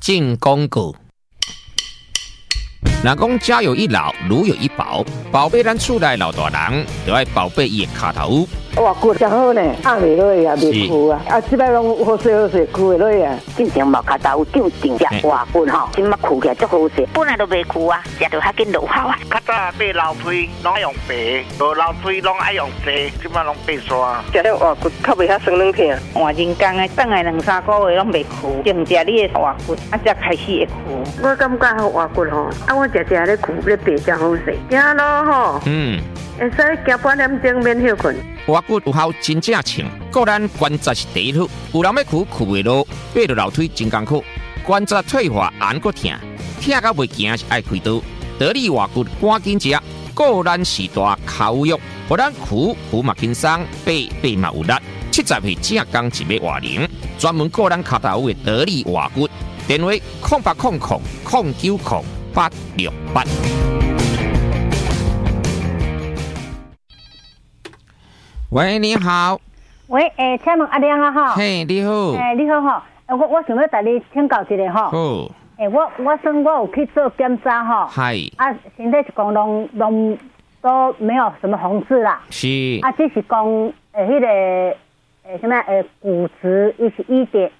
进广告。若讲家有一老，如有一宝，宝贝咱厝内老大人，就要宝贝伊的脚头。 哇，骨真好呢，压袂落啊，袂枯啊，即摆拢好势好势，枯袂落啊。 进前毛脚头有正正哇骨吼，即马枯起来足好势，本来都袂枯啊，食着较紧落效啊。 较早买老水拢爱用白，无老水拢爱用细，即马拢白刷。 食了哇骨较袂遐酸软疼。 换人工的，等下2-3个月拢袂枯，正食你的哇骨，才开始会枯。 我感觉好哇骨吼，我食咧枯咧白真好势，行咯吼。会使行半点钟免休困。 哇骨有效真正称，个咱关节是第一好，有人要枯袂落，爬落楼梯真艰苦，关节退化按个疼，疼到袂行是爱开刀。得力哇骨赶紧食，个咱时大口肉，互咱枯嘛轻松，爬嘛有力。70岁正刚一尾活龄，专门个咱脚头的得力哇骨。电话0800090868。喂，你好。 喂，请问阿亮啊哈。 嘿，你好。 你好哈。我想要带你请教一下哈。 好。 我算我有去做检查哈。 嗨。 身体是讲拢都没有什么红痣啦。 是。 只是讲迄个什么骨质伊是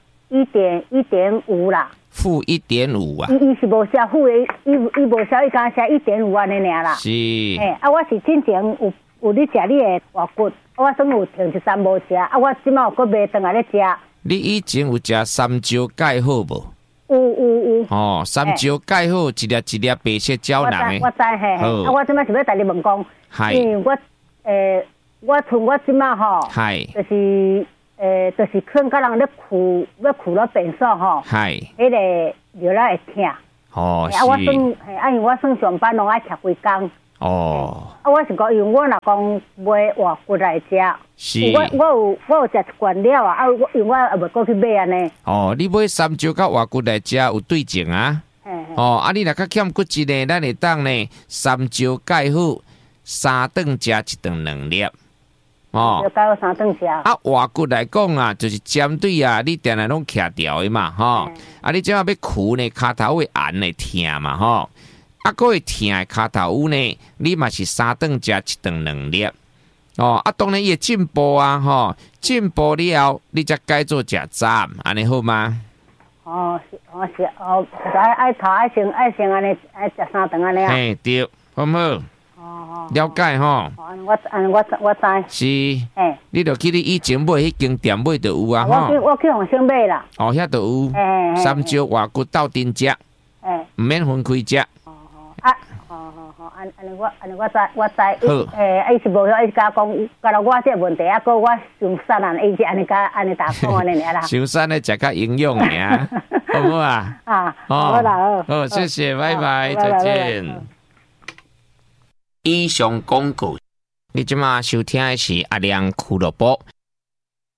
1.5啦。 负1.5啊。 伊是无写负的，伊无写，伊敢写1.5安尼尔啦。 是。 我是之前有咧食你的活骨。我算有停1-3无食，我即马有搁买转来咧食。 你以前有食三焦钙好无？ 有。 哦，三焦钙好，一粒一粒白色胶囊的。 我知嘿。我即马是要带你问讲，因为我即马吼，就是看甲人咧要苦了变数吼，迄个尿了会疼。 哦，是。 我算因为我算上班拢爱吃规工。 哦， 我是讲，因为我若讲买活骨来食， 是我有食一罐了啊，因为我也袂过去买安尼。 哦，你买三焦甲活骨来食有对症啊？哦，你若较欠骨质呢，咱会当呢三焦钙好，3顿食1顿2粒。 哦，钙好3顿食。 活骨来讲啊，就是针对啊，你定定拢徛掉的嘛，吼。你即马要苦呢，骹头会按会疼嘛，吼。佫会疼的骹头呢，你嘛是3顿食1顿2粒。当然也进步啊，吼，进步了后，你才改做食早，安尼好吗？ 是，爱头爱先安尼，爱食3顿安尼啊。 嘿，对，好唔好？了解吼。 我知。 是。你著去你以前买迄间店买就有啊， 吼。我去红星买啦。 遐就有。三焦活骨斗阵食。唔免分开食。安尼我知。伊是无晓，伊甲讲，甲了我这问题，个我上山啊，伊是安尼打讲安尼尔啦。上山咧食较营养尔，好唔好啊？好啦，好，谢谢，拜拜，再见。以上广告，你即马收听的是阿亮俱乐部。